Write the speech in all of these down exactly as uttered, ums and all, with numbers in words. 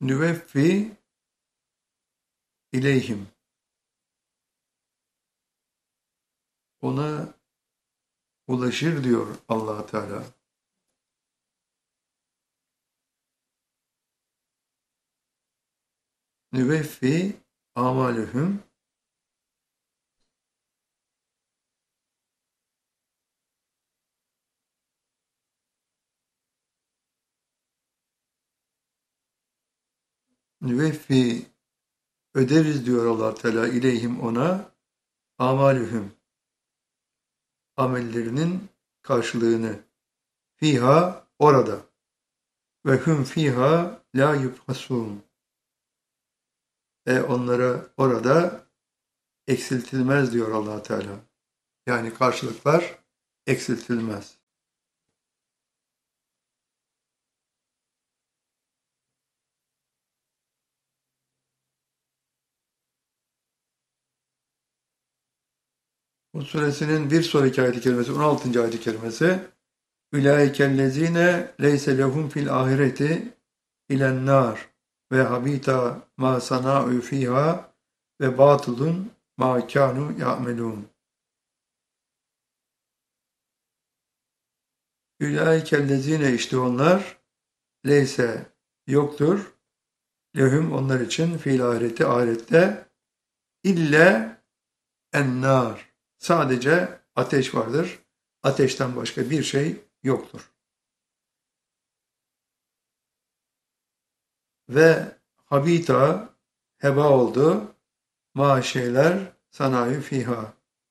nüveffi ileyhim. Ona ulaşır diyor Allah Teala. Nüveffi amalühüm, nüveffi öderiz diyor Allah Teala ileyhim ona, amalühüm, amellerinin karşılığını, fiha orada, ve hum fiha la yubhasun, e onlara orada eksiltilmez diyor Allah Teala. Yani karşılıklar eksiltilmez. Bu suresinin bir sonraki ayet-i kerimesi, on altıncı ayet-i kerimesi, Ülaikellezine leyse lehum fil ahireti ilen nar ve habita ma sana'u fiha ve batılun ma kanu ya'melun. Ülaikellezine işte onlar, leyse yoktur, lehum onlar için fil ahireti ahirette ille ennar, sadece ateş vardır. Ateşten başka bir şey yoktur. Ve habita heba oldu ma şeyler sanayi fiha.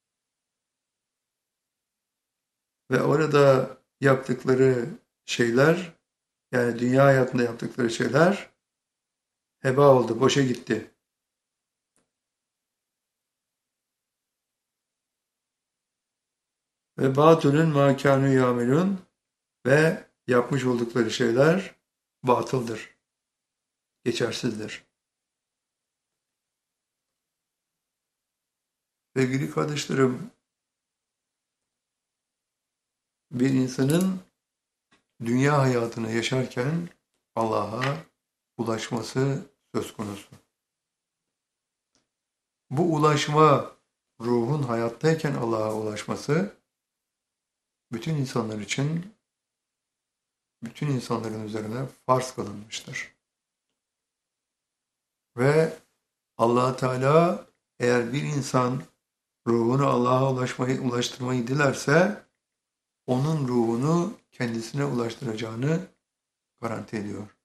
Ve orada yaptıkları şeyler, yani dünya hayatında yaptıkları şeyler heba oldu, boşa gitti. Ve batülün mâ kânû yâmelûn, ve yapmış oldukları şeyler batıldır, geçersizdir. Sevgili kardeşlerim, bir insanın dünya hayatını yaşarken Allah'a ulaşması söz konusu. Bu ulaşma, ruhun hayattayken Allah'a ulaşması, bütün insanlar için, bütün insanların üzerine farz kılınmıştır. Ve Allah Teala eğer bir insan ruhunu Allah'a ulaşmayı, ulaştırmayı dilerse, onun ruhunu kendisine ulaştıracağını garanti ediyor.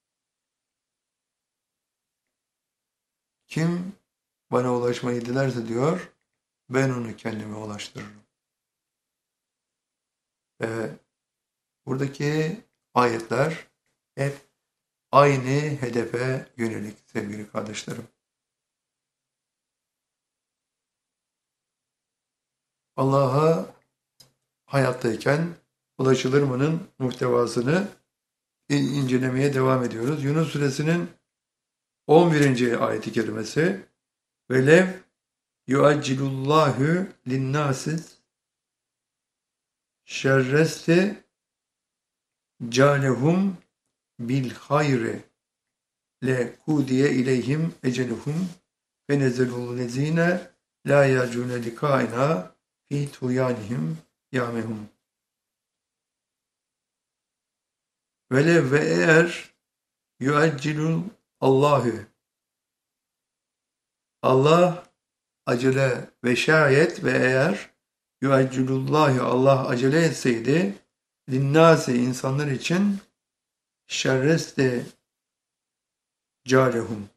Kim bana ulaşmayı dilerse diyor, ben onu kendime ulaştırırım. Ve buradaki ayetler hep aynı hedefe yönelik sevgili kardeşlerim. Allah'a hayattayken ulaşılır mı'nın muhtevasını incelemeye devam ediyoruz. Yunus suresinin on birinci ayet-i kerimesi, velev yuaccilullahu linnâsis şerreste câlehum bil hayri le kudiye ileyhim eceluhum ve nezelullezine la yacune likâina fi tuyanihim yâmehum. Velev ve eğer yuaccilul Allahü, Allah acele ve şayet ve eğer yuaccilullahu, Allah acele etseydi linnâsi, insanlar için şerreste câlehum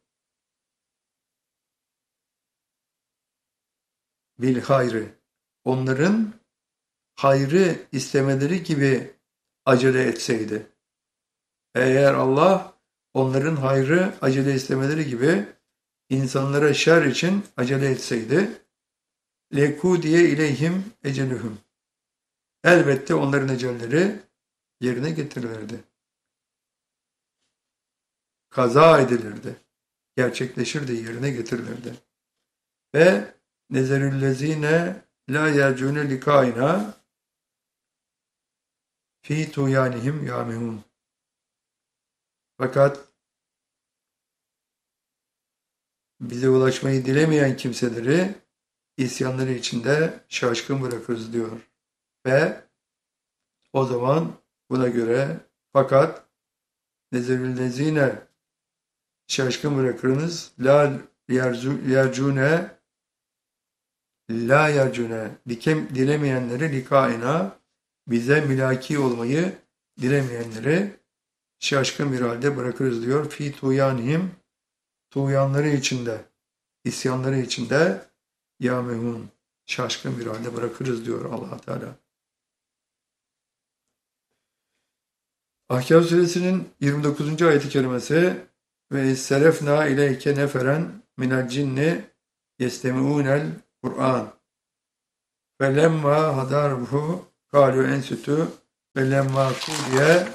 bil hayrı, onların hayrı istemeleri gibi acele etseydi. Eğer Allah onların hayrı acele istemeleri gibi insanlara şer için acele etseydi, lekudiye ileyhim ecelühüm, elbette onların ecelleri yerine getirilirdi. Kaza edilirdi. Gerçekleşirdi, yerine getirilirdi. Ve nezerüllezine la yercune likâina fi tuyanihim yâmehûn. Fakat bize ulaşmayı dilemeyen kimseleri isyanları içinde şaşkın bırakırız diyor. Ve o zaman buna göre fakat nezevillezine şaşkın bırakırınız la yercune la yercune dikem dilemeyenleri likaina bize mülaki olmayı dilemeyenleri şaşkın bir halde bırakırız diyor. Fi tuyanihim tuyanları içinde isyanları içinde yâmehûn şaşkın bir halde bırakırız diyor Allah Teala. Ahkâf suresinin yirmi dokuzuncu ayet-i kerimesi ve selefna ileyke neferen minel cinni yestemi'ûnel Kur'an ve lemma hadarhu kâlu ensütü ve lemma kudiye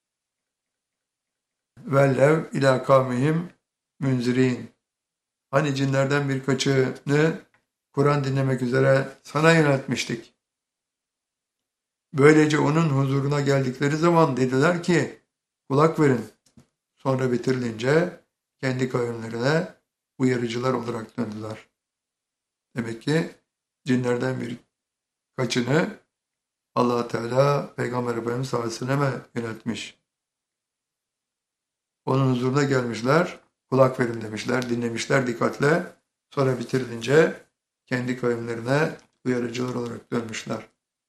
vellev ilâ kavmihim münzirin. Hani cinlerden birkaçını Kur'an dinlemek üzere sana yöneltmiştik. Böylece onun huzuruna geldikleri zaman dediler ki kulak verin. Sonra bitirilince kendi kavimlerine uyarıcılar olarak döndüler. Demek ki cinlerden birkaçını Allah Teala Peygamber Efendimiz sallallahu aleyhi ve selleme yöneltmiş. Onun huzuruna gelmişler, kulak verin demişler, dinlemişler dikkatle. Sonra bitirilince kendi kavimlerine uyarıcılar olarak dönmüşler.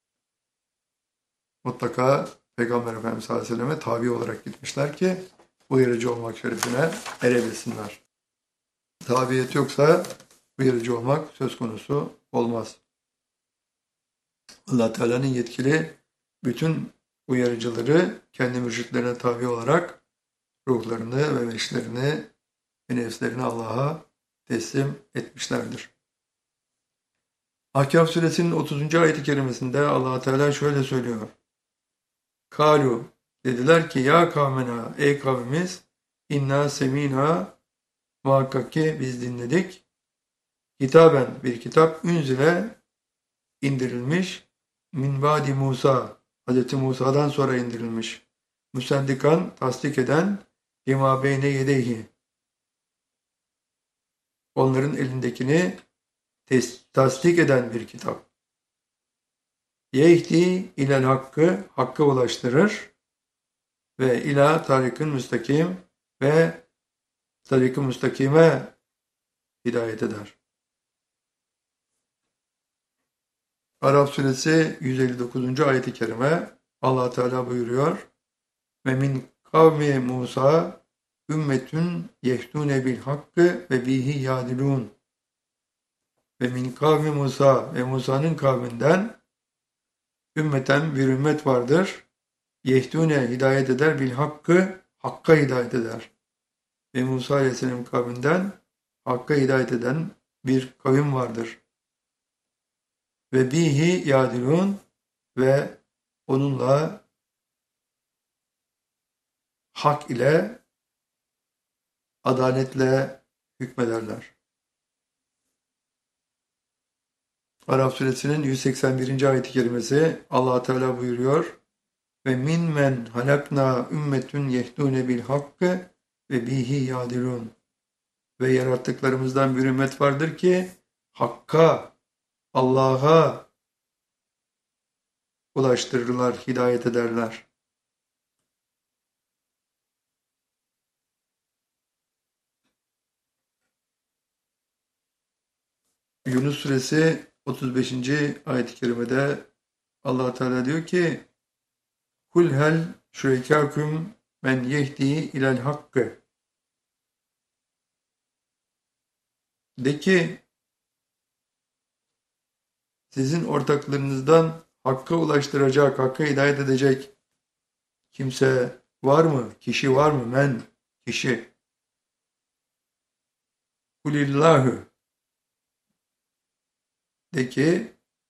Mutlaka Peygamber Efendimiz sallallahu aleyhi ve selleme tabi olarak gitmişler ki uyarıcı olmak şerefine erebilsinler. Tabiyet yoksa uyarıcı olmak söz konusu olmaz. Allah Teala'nın yetkili bütün uyarıcıları kendi mürşitlerine tabi olarak ruhlarını ve eşlerini ve nefslerini Allah'a teslim etmişlerdir. Ahkâf suresinin otuzuncu ayet-i kerimesinde Allah Teala şöyle söylüyor. Kalu dediler ki ya kavmena ey kavmimiz inna semina muhakkak ki biz dinledik. Kitaben bir kitap ünzile indirilmiş min ba'di Musa Hz. Musa'dan sonra indirilmiş. Müseddikan tasdik eden lima beyne yedeyhi onların elindekini tasdik eden bir kitap. Yehdi ilel hakkı hakkı ulaştırır ve ila tarikin müstakim ve tarikin müstakime hidayet eder. Araf suresi yüz elli dokuzuncu ayet-i kerime Allah Teala buyuruyor ve min kavmi Musa ümmetün yehdûne bil hakkı ve bihi yadilûn ve min kavmi Musa ve Musa'nın kavminden ümmeten bir ümmet vardır. Yehdûne hidayet eder bil hakkı hakka hidayet eder. Ve Musa Aleyhisselam kavminden hakka hidayet eden bir kavim vardır. Ve bihi yadilun ve onunla hak ile adaletle hükmederler. Araf suresinin yüz seksen birinci ayet-i kerimesi Allah Teala buyuruyor. Ve min men halakna ümmetün yehdûne bil hakkı ve bihi yadilun. Ve yarattıklarımızdan bir ümmet vardır ki hakka, Allah'a ulaştırırlar, hidayet ederler. Yunus suresi otuz beşinci ayet-i kerimede Allah Teala diyor ki Kul hel şürekâküm men yehdi ilel hakkı. De ki sizin ortaklarınızdan hakka ulaştıracak, hakka hidayet edecek kimse var mı? Kişi var mı? Men, kişi. Kulillahü. De ki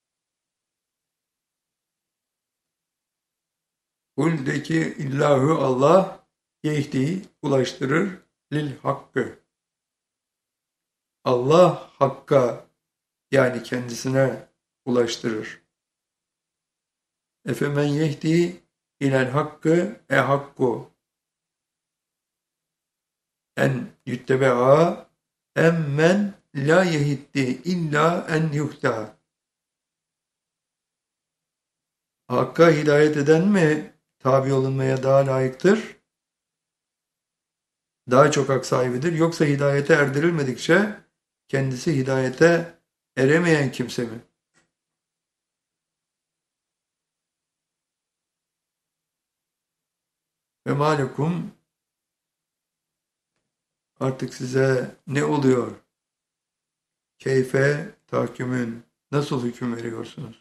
Kul de ki illahu Allah yehdi ulaştırır lil hakkı. Allah hakka yani kendisine ulaştırır. Efemen yehdi ilel hakkı e hakku en yüttebe'a emmen la yehitti illa en yuhta. Hakka hidayet eden mi tabi olunmaya daha layıktır? Daha çok hak sahibidir. Yoksa hidayete erdirilmedikçe kendisi hidayete eremeyen kimse mi? Ve malekum, artık size ne oluyor? Keyfe tahkümün, nasıl hüküm veriyorsunuz?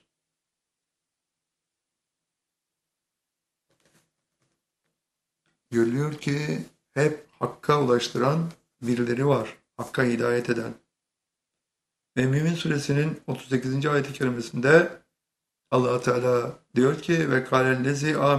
Görülüyor ki hep hakka ulaştıran birileri var. Hakka hidayet eden. Ve Mümin Suresinin otuz sekizinci ayet-i kerimesinde Allah Teala diyor ki ve kâlellezî